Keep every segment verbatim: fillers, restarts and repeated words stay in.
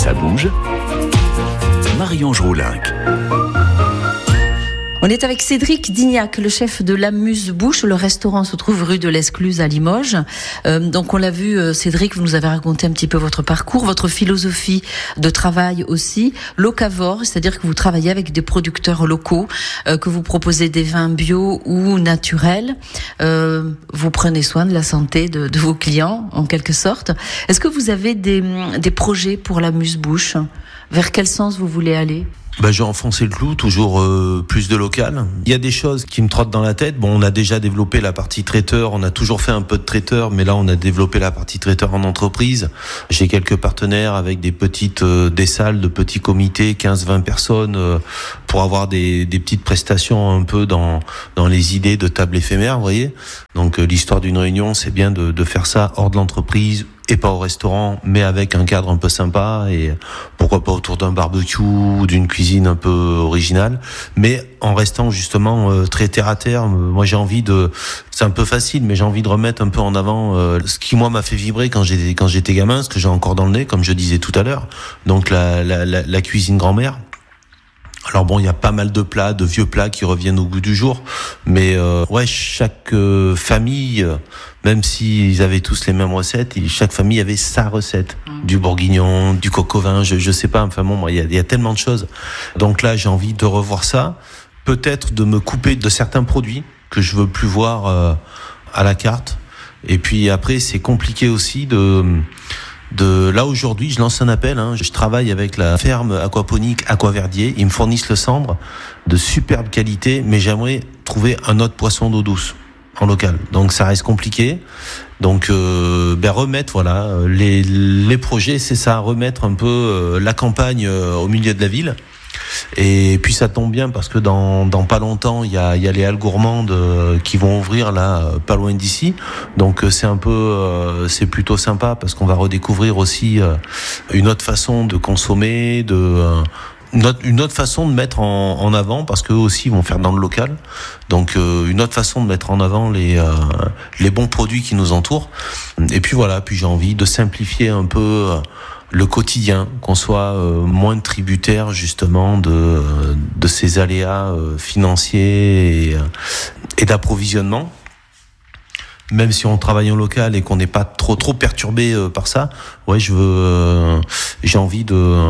Ça bouge. Marie-Ange Roulinck. On est avec Cédric Dignac, le chef de l'Amuse-Bouche. Le restaurant se trouve rue de l'Escluse à Limoges. Euh, donc on l'a vu, euh, Cédric, vous nous avez raconté un petit peu votre parcours, votre philosophie de travail aussi. Locavore, c'est-à-dire que vous travaillez avec des producteurs locaux, euh, que vous proposez des vins bio ou naturels. Euh, vous prenez soin de la santé de, de vos clients, en quelque sorte. Est-ce que vous avez des, des projets pour l'Amuse-Bouche ? Vers quel sens vous voulez aller ? Ben, j'ai enfoncé le clou, toujours euh, plus de local. Il y a des choses qui me trottent dans la tête. Bon, on a déjà développé la partie traiteur, on a toujours fait un peu de traiteur, mais là on a développé la partie traiteur en entreprise. J'ai quelques partenaires avec des petites euh, des salles de petits comités, quinze vingt personnes, euh, pour avoir des, des petites prestations un peu dans dans les idées de table éphémère, vous voyez. Donc euh, l'histoire d'une réunion, c'est bien de, de faire ça hors de l'entreprise, et pas au restaurant, mais avec un cadre un peu sympa, et pourquoi pas autour d'un barbecue ou d'une cuisine un peu originale, mais en restant justement euh, très terre à terre. Moi j'ai envie de, c'est un peu facile, mais j'ai envie de remettre un peu en avant euh, ce qui moi m'a fait vibrer quand j'étais quand j'étais gamin, ce que j'ai encore dans le nez, comme je disais tout à l'heure, donc la la, la, la cuisine grand-mère. Alors bon, il y a pas mal de plats, de vieux plats qui reviennent au goût du jour, mais euh, ouais, chaque euh, famille, euh, même s'ils avaient tous les mêmes recettes, chaque famille avait sa recette, mmh. du bourguignon, du coq au vin, je je sais pas, enfin bon, moi il y a, y a tellement de choses. Donc là, j'ai envie de revoir ça, peut-être de me couper de certains produits que je veux plus voir euh, à la carte. Et puis après, c'est compliqué aussi de De là aujourd'hui, je lance un appel. Hein. Je travaille avec la ferme aquaponique Aquaverdier. Ils me fournissent le cendre de superbe qualité, mais j'aimerais trouver un autre poisson d'eau douce en local. Donc ça reste compliqué. Donc euh, ben remettre voilà les les projets, c'est ça, remettre un peu euh, la campagne euh, au milieu de la ville. Et puis ça tombe bien parce que dans dans pas longtemps il y a il y a les Halles Gourmandes euh, qui vont ouvrir là euh, pas loin d'ici. Donc euh, c'est un peu euh, c'est plutôt sympa parce qu'on va redécouvrir aussi euh, une autre façon de consommer, de euh, une autre, une autre façon de mettre en, en avant, parce qu'eux aussi vont faire dans le local. Donc euh, une autre façon de mettre en avant les euh, les bons produits qui nous entourent. Et puis voilà, puis j'ai envie de simplifier un peu euh, le quotidien, qu'on soit euh, moins tributaire justement de de ces aléas euh, financiers et, et d'approvisionnement. Même si on travaille en local et qu'on n'est pas trop trop perturbé euh, par ça, ouais, je veux, euh, j'ai envie de, euh,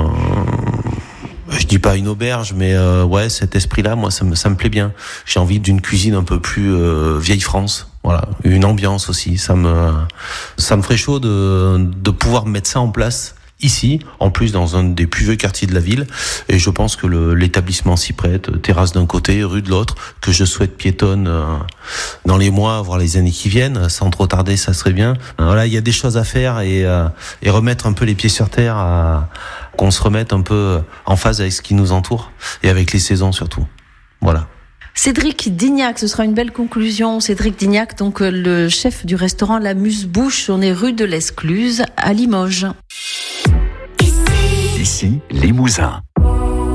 je dis pas une auberge, mais euh, ouais, cet esprit-là, moi, ça me ça me plaît bien. J'ai envie d'une cuisine un peu plus euh, vieille France. Voilà, une ambiance aussi. Ça me ça me ferait chaud de de pouvoir mettre ça en place ici, en plus dans un des plus vieux quartiers de la ville, et je pense que le, l'établissement s'y prête, terrasse d'un côté, rue de l'autre, que je souhaite piétonne euh, dans les mois, voire les années qui viennent, sans trop tarder, ça serait bien. Voilà, il y a des choses à faire et, euh, et remettre un peu les pieds sur terre, à, qu'on se remette un peu en phase avec ce qui nous entoure, et avec les saisons surtout. Voilà. Cédric Dignac, ce sera une belle conclusion. Cédric Dignac, donc le chef du restaurant l'Amuse-Bouche, on est rue de l'Escluse à Limoges. Ici, Limousin.